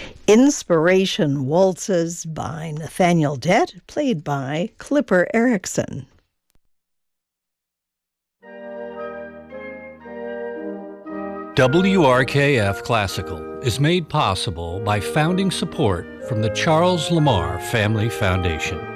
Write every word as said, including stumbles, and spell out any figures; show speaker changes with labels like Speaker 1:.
Speaker 1: Inspiration Waltzes by Nathaniel Dett, played by Clipper Erickson.
Speaker 2: W R K F Classical is made possible by founding support from the Charles Lamar Family Foundation.